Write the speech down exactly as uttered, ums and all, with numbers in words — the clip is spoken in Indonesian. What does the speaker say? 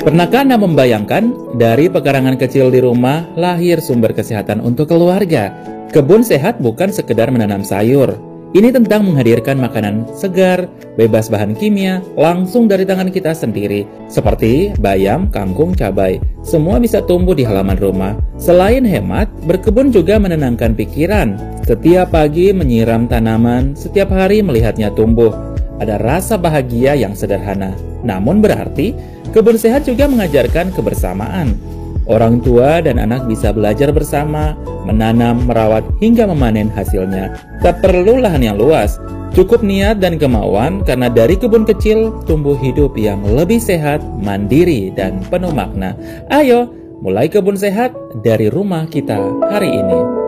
Pernahkah Anda membayangkan dari pekarangan kecil di rumah lahir sumber kesehatan untuk keluarga? Kebun sehat bukan sekedar menanam sayur. Ini tentang menghadirkan makanan segar, bebas bahan kimia, langsung dari tangan kita sendiri. Seperti bayam, kangkung, cabai. Semua bisa tumbuh di halaman rumah. Selain hemat, berkebun juga menenangkan pikiran. Setiap pagi menyiram tanaman, setiap hari melihatnya tumbuh. Ada rasa bahagia yang sederhana. Namun berarti, kebun sehat juga mengajarkan kebersamaan. Orang tua dan anak bisa belajar bersama, menanam, merawat, hingga memanen hasilnya. Tak perlu lahan yang luas, cukup niat dan kemauan, karena dari kebun kecil tumbuh hidup yang lebih sehat, mandiri, dan penuh makna. Ayo, mulai kebun sehat dari rumah kita hari ini.